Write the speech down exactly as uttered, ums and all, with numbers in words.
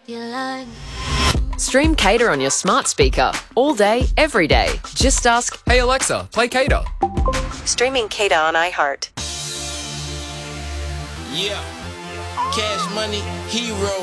Stream Cater on your smart speaker all day, every day. Just ask, Hey Alexa, play Cater. Streaming Cater on iHeart. Yeah. Cash Money Hero.